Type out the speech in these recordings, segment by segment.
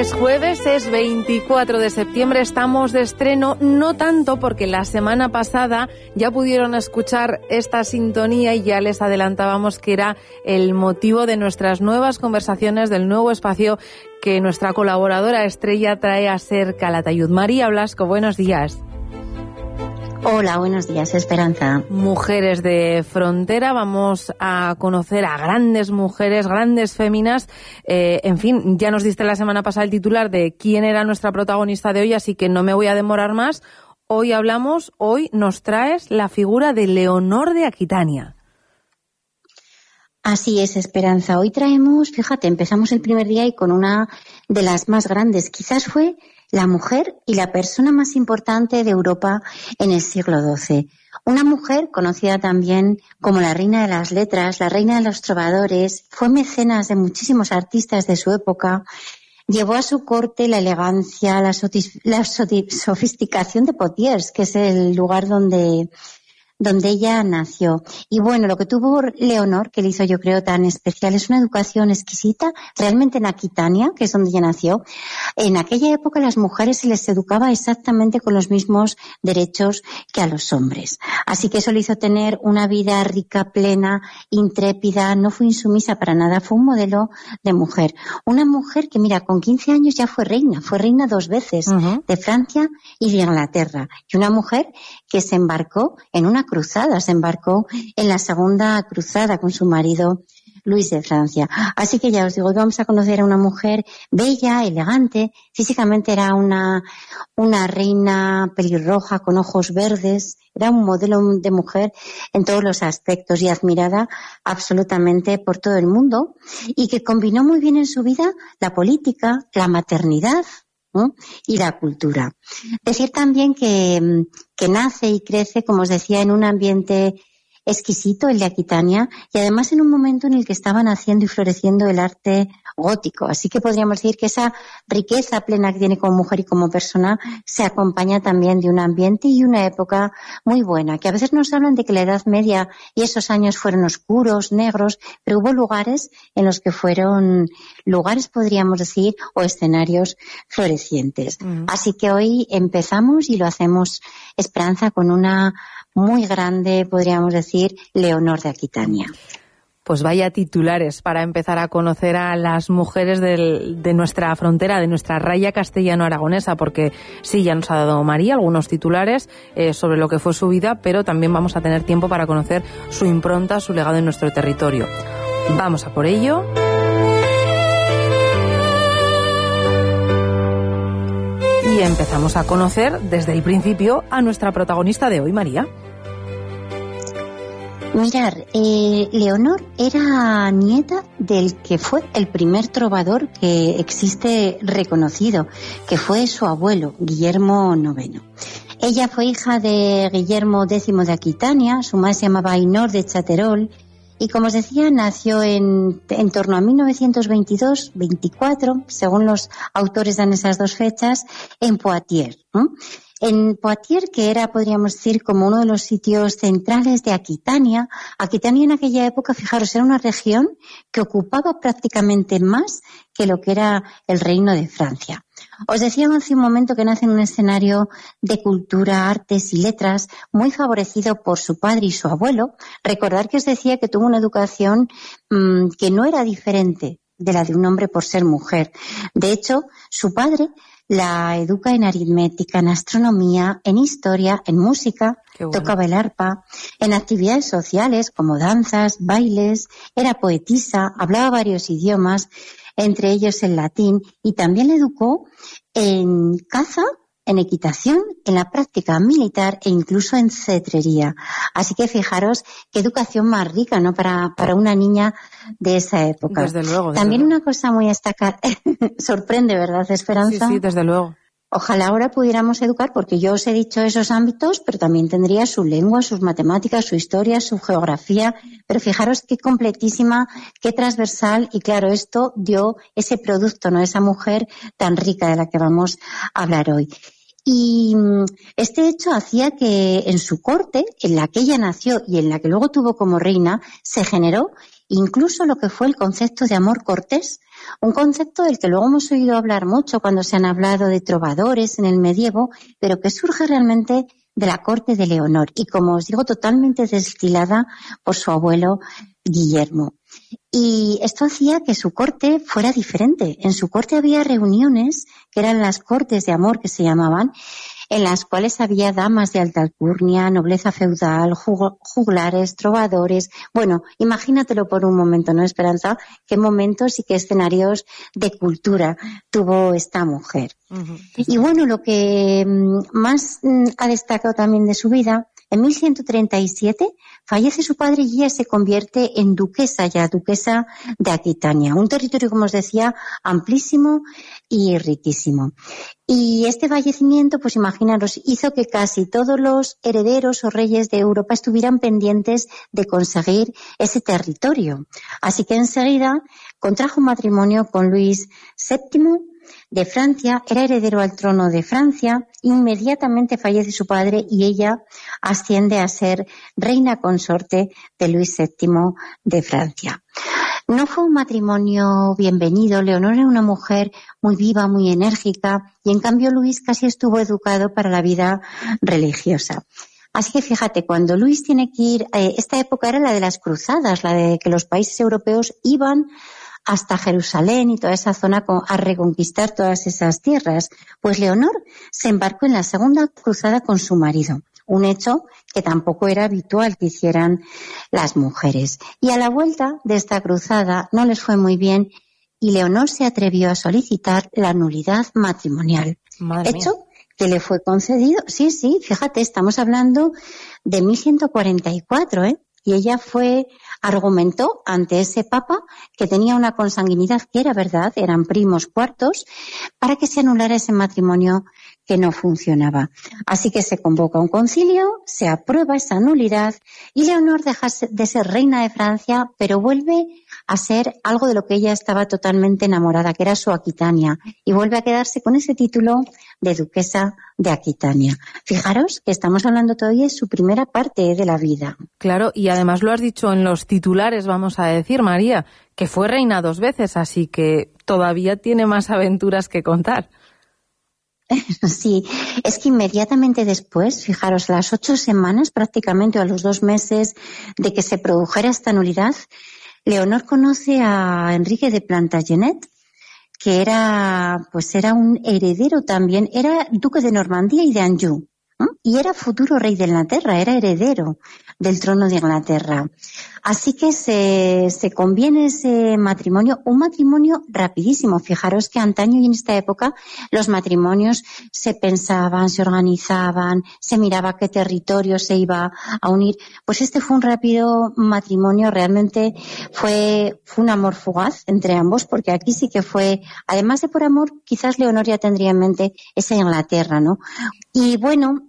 Es jueves, es 24 de septiembre, estamos de estreno, no tanto porque la semana pasada ya pudieron escuchar esta sintonía y ya les adelantábamos que era el motivo de nuestras nuevas conversaciones, del nuevo espacio que nuestra colaboradora estrella trae a Ser Calatayud. María Blasco, buenos días. Hola, buenos días, Esperanza. Mujeres de frontera, vamos a conocer a grandes mujeres, grandes féminas. En fin, ya nos diste la semana pasada el titular de quién era nuestra protagonista de hoy, así que no me voy a demorar más. Hoy nos traes la figura de Leonor de Aquitania. Así es, Esperanza. Hoy traemos, fíjate, empezamos el primer día y con una de las más grandes. Quizás fue la mujer y la persona más importante de Europa en el siglo XII. Una mujer conocida también como la reina de las letras, la reina de los trovadores, fue mecenas de muchísimos artistas de su época, llevó a su corte la elegancia, la sofisticación de Poitiers, que es el lugar donde ella nació. Y bueno, lo que tuvo Leonor, que le hizo yo creo tan especial, es una educación exquisita, realmente en Aquitania, que es donde ella nació. En aquella época las mujeres se les educaba exactamente con los mismos derechos que a los hombres. Así que eso le hizo tener una vida rica, plena, intrépida, no fue insumisa para nada, fue un modelo de mujer. Una mujer que, mira, con 15 años ya fue reina 2 veces, de Francia y de Inglaterra. Y una mujer que se embarcó en una cruzada, se embarcó en la segunda cruzada con su marido Luis de Francia. Así que ya os digo, vamos a conocer a una mujer bella, elegante, físicamente era una reina pelirroja con ojos verdes, era un modelo de mujer en todos los aspectos y admirada absolutamente por todo el mundo y que combinó muy bien en su vida la política, la maternidad, ¿no? Y la cultura. Decir también que nace y crece, como os decía, en un ambiente exquisito, el de Aquitania, y además en un momento en el que estaba naciendo y floreciendo el arte gótico. Así que podríamos decir que esa riqueza plena que tiene como mujer y como persona se acompaña también de un ambiente y una época muy buena, que a veces nos hablan de que la Edad Media y esos años fueron oscuros, negros, pero hubo lugares en los que fueron lugares, podríamos decir, o escenarios florecientes. Así que hoy empezamos y lo hacemos, Esperanza, con una muy grande, podríamos decir, Leonor de Aquitania. Pues vaya titulares para empezar a conocer a las mujeres de nuestra frontera, de nuestra raya castellano-aragonesa, porque sí, ya nos ha dado María algunos titulares sobre lo que fue su vida, pero también vamos a tener tiempo para conocer su impronta, su legado en nuestro territorio. Vamos a por ello. Y empezamos a conocer desde el principio a nuestra protagonista de hoy, María. Mirar, Leonor era nieta del que fue el primer trovador que existe reconocido, que fue su abuelo, Guillermo IX. Ella fue hija de Guillermo X de Aquitania, su madre se llamaba Ainor de Chaterol, y como os decía, nació en torno a 1922-24, según los autores dan esas dos fechas, en Poitiers, ¿no? En Poitiers, que era, podríamos decir, como uno de los sitios centrales de Aquitania. Aquitania en aquella época, fijaros, era una región que ocupaba prácticamente más que lo que era el Reino de Francia. Os decía hace un momento que nace en un escenario de cultura, artes y letras muy favorecido por su padre y su abuelo. Recordar que os decía que tuvo una educación que no era diferente de la de un hombre por ser mujer. De hecho, su padre la educa en aritmética, en astronomía, en historia, en música, bueno. Tocaba el arpa, en actividades sociales como danzas, bailes, era poetisa, hablaba varios idiomas, entre ellos el latín, y también le educó en caza, en equitación, en la práctica militar e incluso en cetrería. Así que fijaros qué educación más rica, ¿no? Para una niña de esa época. Desde luego. También una cosa muy destacada, sorprende, ¿verdad, Esperanza? Sí, desde luego. Ojalá ahora pudiéramos educar, porque yo os he dicho esos ámbitos, pero también tendría su lengua, sus matemáticas, su historia, su geografía. Pero fijaros qué completísima, qué transversal, y claro, esto dio ese producto, ¿no? Esa mujer tan rica de la que vamos a hablar hoy. Y este hecho hacía que en su corte, en la que ella nació y en la que luego tuvo como reina, se generó incluso lo que fue el concepto de amor cortés, Un concepto del que luego hemos oído hablar mucho cuando se han hablado de trovadores en el medievo, pero que surge realmente de la corte de Leonor y, como os digo, totalmente destilada por su abuelo Guillermo. Y esto hacía que su corte fuera diferente. En su corte había reuniones, que eran las cortes de amor que se llamaban, en las cuales había damas de alta alcurnia, nobleza feudal, juglares, trovadores. Bueno, imagínatelo por un momento, ¿no, Esperanza? Qué momentos y qué escenarios de cultura tuvo esta mujer. Uh-huh. Y bueno, lo que más ha destacado también de su vida, en 1137 fallece su padre y ella se convierte en duquesa de Aquitania, un territorio, como os decía, amplísimo y riquísimo. Y este fallecimiento, pues imaginaros, hizo que casi todos los herederos o reyes de Europa estuvieran pendientes de conseguir ese territorio. Así que enseguida contrajo matrimonio con Luis VII de Francia, era heredero al trono de Francia, inmediatamente fallece su padre y ella asciende a ser reina consorte de Luis VII de Francia. No fue un matrimonio bienvenido. Leonor era una mujer muy viva, muy enérgica, y en cambio Luis casi estuvo educado para la vida religiosa. Así que fíjate, cuando Luis tiene que ir, esta época era la de las cruzadas, la de que los países europeos iban hasta Jerusalén y toda esa zona a reconquistar todas esas tierras. Pues Leonor se embarcó en la segunda cruzada con su marido, un hecho que tampoco era habitual que hicieran las mujeres. Y a la vuelta de esta cruzada no les fue muy bien y Leonor se atrevió a solicitar la nulidad matrimonial. Madre hecho mía. Que le fue concedido. Sí, fíjate, estamos hablando de 1144, Y ella argumentó ante ese papa que tenía una consanguinidad que era verdad, eran primos cuartos, para que se anulara ese matrimonio que no funcionaba. Así que se convoca un concilio, se aprueba esa nulidad y Leonor deja de ser reina de Francia, pero vuelve a ser algo de lo que ella estaba totalmente enamorada, que era su Aquitania, y vuelve a quedarse con ese título de duquesa de Aquitania. Fijaros que estamos hablando todavía de su primera parte de la vida. Claro, y además lo has dicho en los titulares, vamos a decir, María, que fue reina 2 veces, así que todavía tiene más aventuras que contar. Sí, es que inmediatamente después, fijaros, las 8 semanas prácticamente, o a los 2 meses de que se produjera esta nulidad, Leonor conoce a Enrique de Plantagenet, que era un heredero también, era duque de Normandía y de Anjou, y era futuro rey de Inglaterra, era heredero del trono de Inglaterra. Así que se conviene ese matrimonio, un matrimonio rapidísimo. Fijaros que antaño y en esta época los matrimonios se pensaban, se organizaban, se miraba qué territorio se iba a unir. Pues este fue un rápido matrimonio, realmente fue un amor fugaz entre ambos, porque aquí sí que fue, además de por amor, quizás Leonor ya tendría en mente esa Inglaterra, ¿no? Y bueno,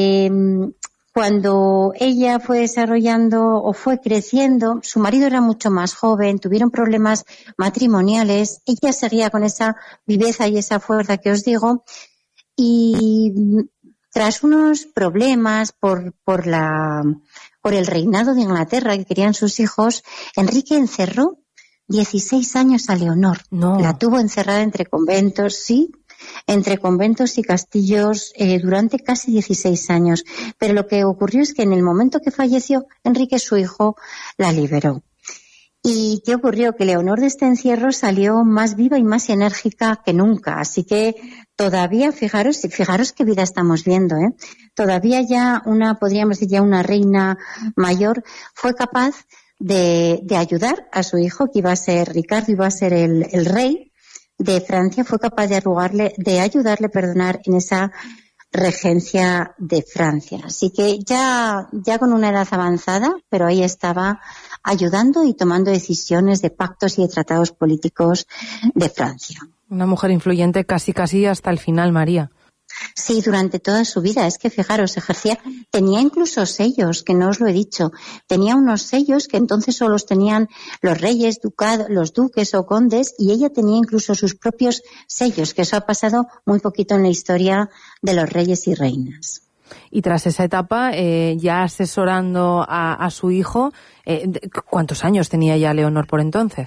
cuando ella fue desarrollando o fue creciendo, su marido era mucho más joven, tuvieron problemas matrimoniales, ella seguía con esa viveza y esa fuerza que os digo, y tras unos problemas por el reinado de Inglaterra que querían sus hijos, Enrique encerró 16 años a Leonor. No. La tuvo encerrada entre conventos, entre conventos y castillos durante casi 16 años. Pero lo que ocurrió es que en el momento que falleció, Enrique, su hijo, la liberó. ¿Y qué ocurrió? Que Leonor de este encierro salió más viva y más enérgica que nunca. Así que todavía, fijaros qué vida estamos viendo, Todavía ya podríamos decir ya una reina mayor, fue capaz de ayudar a su hijo, que iba a ser Ricardo, iba a ser el rey de Francia, fue capaz de ayudarle en esa regencia de Francia. Así que ya con una edad avanzada, pero ahí estaba ayudando y tomando decisiones de pactos y de tratados políticos de Francia. Una mujer influyente casi hasta el final, María. Sí, durante toda su vida. Es que fijaros, tenía incluso sellos, que no os lo he dicho. Tenía unos sellos que entonces solo los tenían los reyes, los duques o condes, y ella tenía incluso sus propios sellos, que eso ha pasado muy poquito en la historia de los reyes y reinas. Y tras esa etapa, ya asesorando a su hijo, ¿cuántos años tenía ya Leonor por entonces?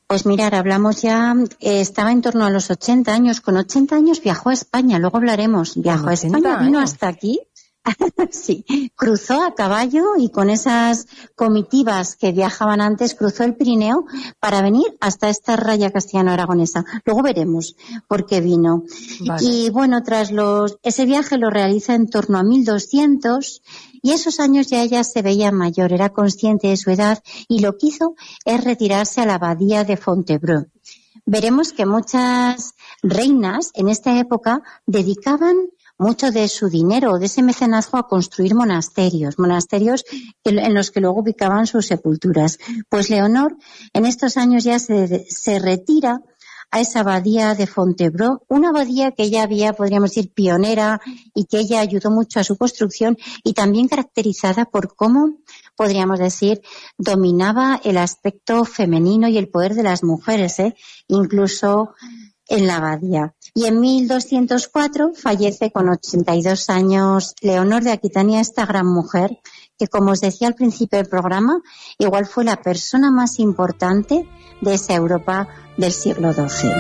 Pues mirar, hablamos ya, estaba en torno a los 80 años. Con 80 años viajó a España, luego hablaremos. Viajó a España, vino hasta aquí. Sí, cruzó a caballo y con esas comitivas que viajaban antes, cruzó el Pirineo para venir hasta esta raya castellano-aragonesa. Luego veremos por qué vino. Vale. Y bueno, ese viaje lo realiza en torno a 1200 y esos años ya ella se veía mayor, era consciente de su edad y lo que hizo es retirarse a la abadía de Fontevraud. Veremos que muchas reinas en esta época dedicaban mucho de su dinero o de ese mecenazgo a construir monasterios en los que luego ubicaban sus sepulturas. Pues Leonor en estos años ya se retira a esa abadía de Fontevraud, una abadía que ella había, podríamos decir, pionera y que ella ayudó mucho a su construcción y también caracterizada por cómo, podríamos decir, dominaba el aspecto femenino y el poder de las mujeres, incluso en la abadía. Y en 1204 fallece con 82 años Leonor de Aquitania, esta gran mujer que, como os decía al principio del programa, igual fue la persona más importante de esa Europa del siglo XII.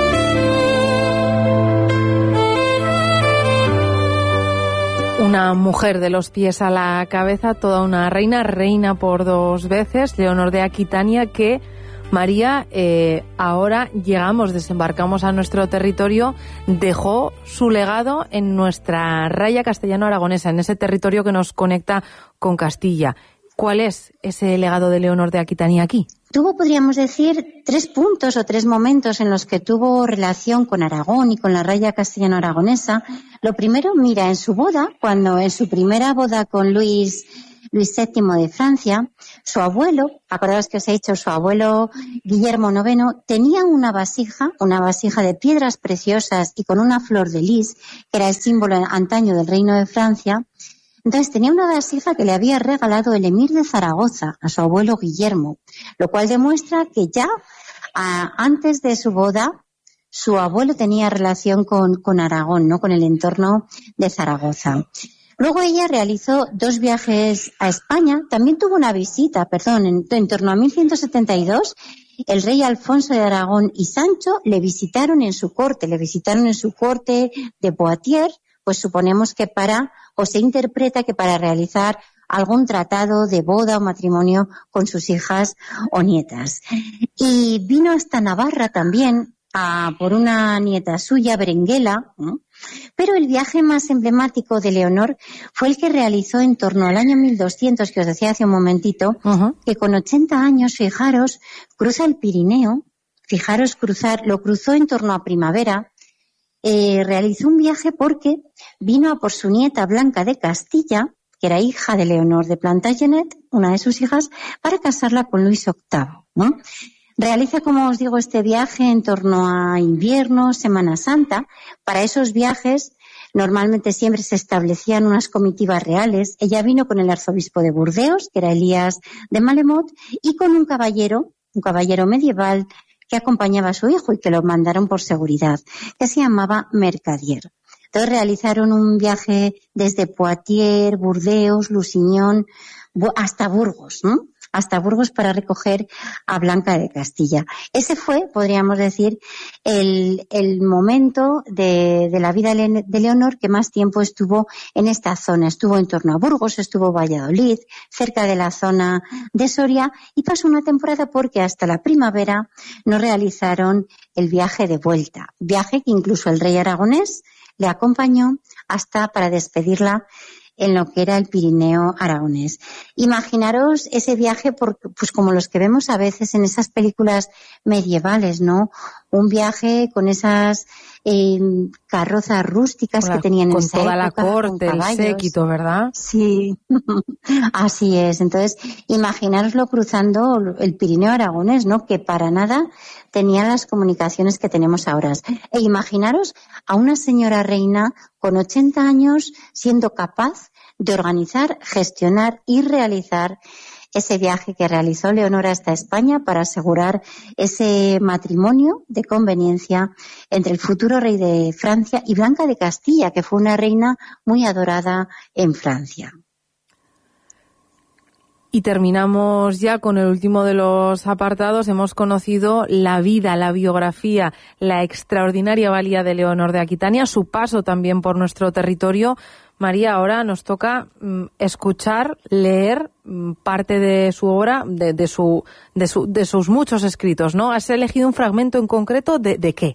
Una mujer de los pies a la cabeza, toda una reina por 2 veces, Leonor de Aquitania, que María, ahora desembarcamos a nuestro territorio, dejó su legado en nuestra raya castellano-aragonesa, en ese territorio que nos conecta con Castilla. ¿Cuál es ese legado de Leonor de Aquitania aquí? Tuvo, podríamos decir, 3 puntos o 3 momentos en los que tuvo relación con Aragón y con la raya castellano-aragonesa. Lo primero, mira, en su primera boda con Luis VII de Francia, su abuelo, acordaos que os he dicho, su abuelo Guillermo IX, tenía una vasija de piedras preciosas y con una flor de lis, que era el símbolo antaño del Reino de Francia. Entonces tenía una vasija que le había regalado el emir de Zaragoza a su abuelo Guillermo, lo cual demuestra que ya antes de su boda su abuelo tenía relación con Aragón, ¿no? Con el entorno de Zaragoza. Luego ella realizó 2 viajes a España, también tuvo una visita, en torno a 1172, el rey Alfonso de Aragón y Sancho le visitaron en su corte de Poitiers, pues suponemos que se interpreta que para realizar algún tratado de boda o matrimonio con sus hijas o nietas. Y vino hasta Navarra también, por una nieta suya, Berenguela, ¿no? Pero el viaje más emblemático de Leonor fue el que realizó en torno al año 1200, que os decía hace un momentito, que con 80 años, fijaros, cruza el Pirineo, lo cruzó en torno a primavera, realizó un viaje porque vino a por su nieta Blanca de Castilla, que era hija de Leonor de Plantagenet, una de sus hijas, para casarla con Luis VIII, ¿no? Realiza, como os digo, este viaje en torno a invierno, Semana Santa. Para esos viajes normalmente siempre se establecían unas comitivas reales. Ella vino con el arzobispo de Burdeos, que era Elías de Malemot, y con un caballero medieval que acompañaba a su hijo y que lo mandaron por seguridad, que se llamaba Mercadier. Entonces realizaron un viaje desde Poitiers, Burdeos, Lusignan, hasta Burgos, ¿no? Hasta Burgos para recoger a Blanca de Castilla. Ese fue, podríamos decir, el momento de la vida de Leonor que más tiempo estuvo en esta zona. Estuvo en torno a Burgos, estuvo en Valladolid, cerca de la zona de Soria, y pasó una temporada porque hasta la primavera no realizaron el viaje de vuelta. Viaje que incluso el rey aragonés le acompañó hasta para despedirla en lo que era el Pirineo aragonés. Imaginaros ese viaje, pues como los que vemos a veces en esas películas medievales, ¿no? Un viaje con esas carrozas rústicas que tenían en esa época. Con toda la corte, el séquito, ¿verdad? Sí, así es. Entonces, imaginároslo cruzando el Pirineo aragonés, ¿no? Que para nada tenía las comunicaciones que tenemos ahora. E imaginaros a una señora reina con 80 años siendo capaz de organizar, gestionar y realizar ese viaje que realizó Leonor hasta España para asegurar ese matrimonio de conveniencia entre el futuro rey de Francia y Blanca de Castilla, que fue una reina muy adorada en Francia. Y terminamos ya con el último de los apartados. Hemos conocido la vida, la biografía, la extraordinaria valía de Leonor de Aquitania, su paso también por nuestro territorio. María, ahora nos toca escuchar, leer parte de su obra, de sus muchos escritos, ¿no? ¿Has elegido un fragmento en concreto de qué?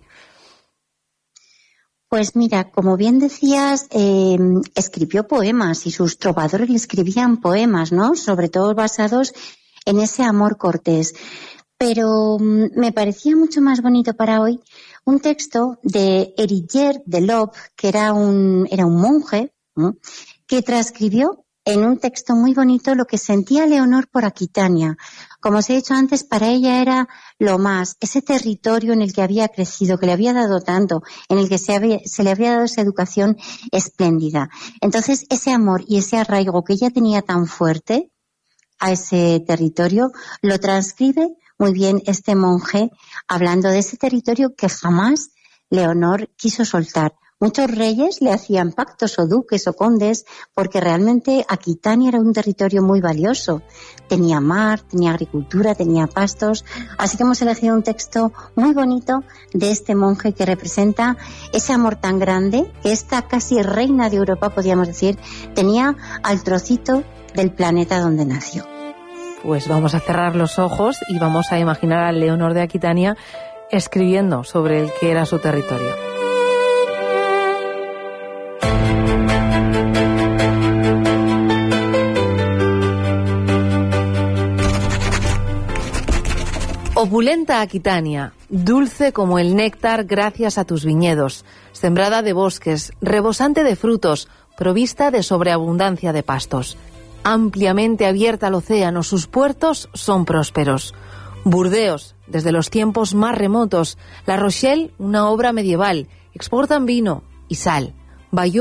Pues mira, como bien decías, escribió poemas y sus trovadores le escribían poemas, ¿no? Sobre todo basados en ese amor cortés. Pero me parecía mucho más bonito para hoy un texto de Héritier de Lobbe, que era un monje, ¿no?, que transcribió en un texto muy bonito lo que sentía Leonor por Aquitania. Como os he dicho antes, para ella era lo más, ese territorio en el que había crecido, que le había dado tanto, en el que se le había dado esa educación espléndida. Entonces, ese amor y ese arraigo que ella tenía tan fuerte a ese territorio, lo transcribe muy bien este monje, hablando de ese territorio que jamás Leonor quiso soltar. Muchos reyes le hacían pactos o duques o condes porque realmente Aquitania era un territorio muy valioso. Tenía mar, tenía agricultura, tenía pastos. Así que hemos elegido un texto muy bonito de este monje que representa ese amor tan grande que esta casi reina de Europa, podríamos decir, tenía al trocito del planeta donde nació. Pues vamos a cerrar los ojos y vamos a imaginar a Leonor de Aquitania escribiendo sobre el que era su territorio. Opulenta Aquitania, dulce como el néctar gracias a tus viñedos, sembrada de bosques, rebosante de frutos, provista de sobreabundancia de pastos. Ampliamente abierta al océano, sus puertos son prósperos. Burdeos, desde los tiempos más remotos. La Rochelle, una obra medieval. Exportan vino y sal. Bayonne,